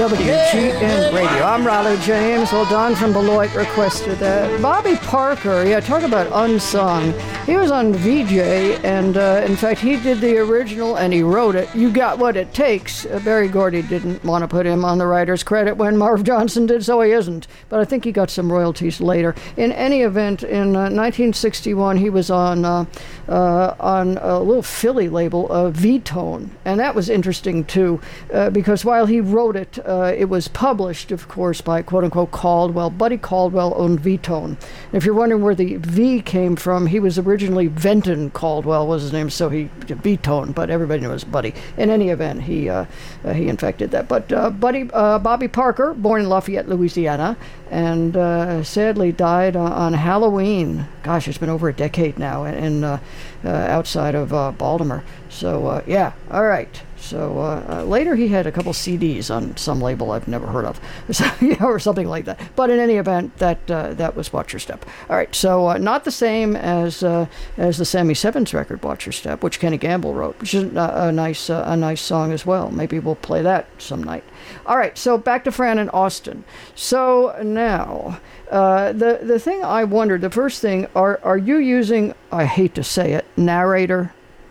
WGN Radio. I'm Rollo James. Well, Don from Beloit requested that. Bobby Parker, yeah, talk about unsung. He was on VJ, and in fact, he did the original, and he wrote it. You Got What It Takes. Barry Gordy didn't want to put him on the writer's credit when Marv Johnson did, so he isn't. But I think he got some royalties later. In any event, in 1961, he was on a little Philly label, V-Tone, and that was interesting, too, because while he wrote it, it was published, of course, by quote-unquote Caldwell. Buddy Caldwell owned V-Tone. If you're wondering where the V came from, he was originally Venton Caldwell was his name, so he V-Tone, but everybody knew it was Buddy. In any event, he in fact did that. But Bobby Parker, born in Lafayette, Louisiana, and sadly died on Halloween. Gosh, it's been over a decade now, in outside of Baltimore. So yeah, all right. So later he had a couple CDs on some label I've never heard of, so, or something like that. But in any event, that was Watch Your Step. All right, so not the same as the Sammy Sevens record, Watch Your Step, which Kenny Gamble wrote, which is a nice song as well. Maybe we'll play that some night. All right, so back to Fran and Austin. So now the thing I wondered, the first thing, are you using, I hate to say it, narrator?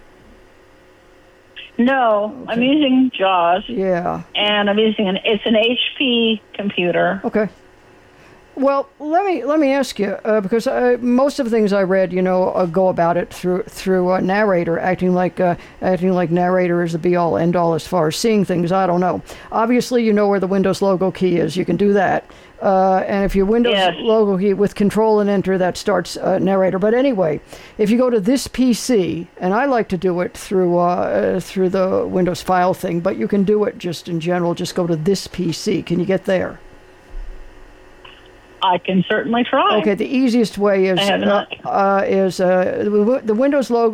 No, okay. I'm using JAWS. Yeah. And I'm using it's an HP computer. Okay. Well, let me ask you, because most of the things I read, go about it through a narrator, acting like narrator is the be all end all as far as seeing things. I don't know. Obviously, you know where the Windows logo key is. You can do that. And if your Windows logo key with Control and Enter, that starts narrator. But anyway, if you go to this PC, and I like to do it through the Windows file thing, but you can do it just in general. Just go to this PC. Can you get there? I can certainly try. Okay, the easiest way is the Windows logo